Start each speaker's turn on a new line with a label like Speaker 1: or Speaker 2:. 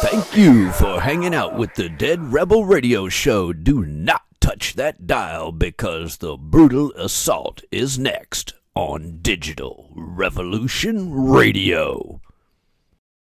Speaker 1: Thank you for hanging out with the Dead Rebel Radio Show. Do not touch that dial because the brutal assault is next on Digital Revolution Radio.